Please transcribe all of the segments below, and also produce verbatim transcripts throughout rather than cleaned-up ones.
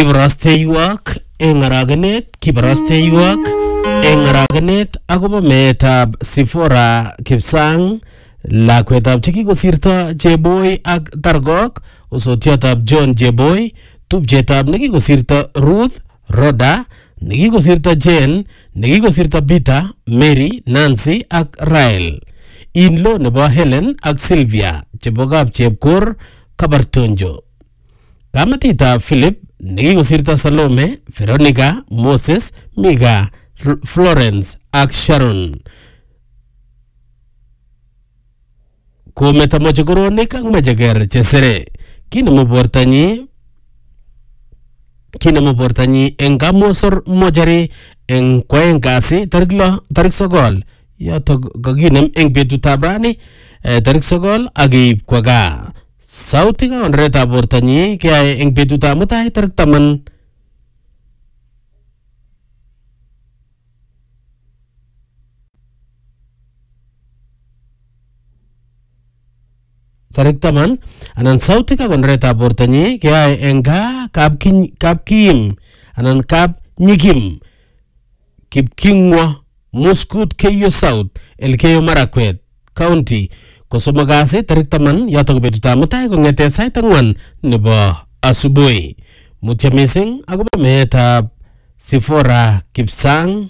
Kibarasteiwak eng aragenet kibarasteiwak eng aragenet akobo meetab Sifora Kipsang lakwetab chekikosirto Cheboy ak Targok usotiotab John Cheboy tupchetab nekikosirto Ruth Rhoda nekikosirto Jane nekikosirto Peter Mary Nancy ak Rael inlo nebo Helen ak Sylvia chebo kap Chepkor Kabartonjo kamatitab Philip nekikosirto Salome Veronica Moses Mika Florence ak Sharon kometo mochokoronik ak majeker chesere kinemu bortanyi kinemu bortanyi eng kamosor mojari eng kwaeng kasi tarik lo tarik sogol yoto kakinem eng betutab rani eh, tarik sogol akeib kwa gaa sauti kaonretab bortanyi keyae eng betutab mutai tarik taman tarik taman anan sauti kaonretab bortanyi keyae eng gaa Kapkim anan Kap Nyikim Kipkingwa Muskut Keyo South Elgeyo Marakwet County kosomok kasi tarik taman yoto betutab mutai kong'ete sait ang'wan nebo asubuhi. Mutyo mising akobo meetab Sifora Kipsang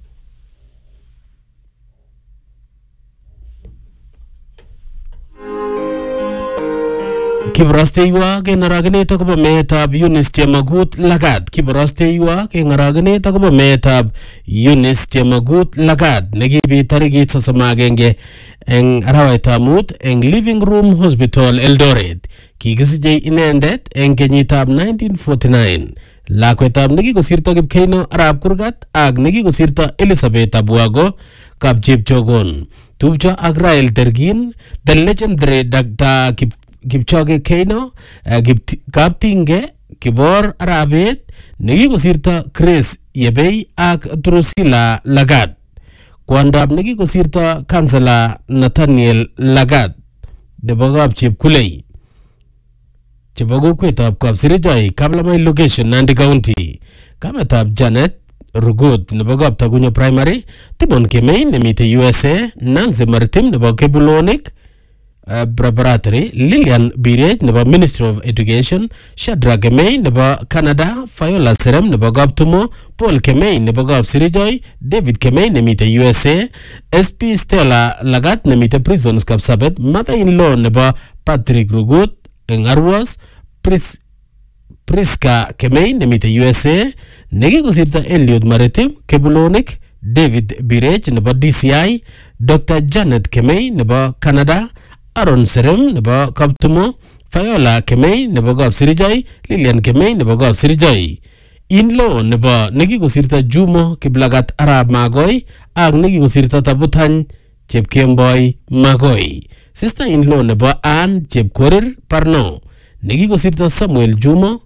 Kibarasteiwak eng aragenet akobo meetab Eunice Chemagut Lagat Kibarasteiwak eng aragenet akobo meetab Eunice Chemagut Lagat nekibit tarikit sosom ak agenge eng arawetab mut eng Living Room Hospital Eldoret. Kikisiche inendet eng kenyitab nineteen forty-nine. Lakwetab nekikosirto Kipkeino Arap Kurgat ak nekikosirto Elizabeth Abwago kap Chepchogon. Tupcho ak Rael Tergin, the legendary Doctor Kip Kipchoge Keino, uh, Kaptinge, Kibor Arabet, nekikosirto Chris Yebei ak Drusilla Lagat. Kwandab nekikosirto Councillor Nathaniel Lagat nebo kap Chepkulei. Chebo kokwetab Kapsirichoi, Kaplamai location, Nandi County. Kametab Janet Rugut nebo kap Tagunyo Primary, Timon Kemei nemite U S A, Nancy Maritim nebo Kebulonik Uh, preparatory, Lillian Birej nebo Ministry of Education, Shadrack Kemei nebo Canada, Fayola Serem nebo Kaptumo, Paul Kemei nebo Kapsirichoi, David Kemei nemite U S A, S P Stella Lagat nemite Prisons Kapsabet, mother-in-law nebo Patrick Rugut eng Arwas, Pris Priska Kemei nemite U S A, nekikosirto Eliud Maritim Kebulonik, David Birej nebo D C I, Doctor Janet Kemei nebo Canada, Aaron Serem nebo Kaptumo, Fayola Kemei nebo Kapsirichoi, Lillian Kemei nebo Kapsirichoi. Inlo nebo nekikosirto Jumo Kiplagat Arab Magoi ak nekikosirto Tabutany Chepkemboi Magoi. Sister inlo nebo Ann Chepkorir Parno, nekikosirto Samuel Jumo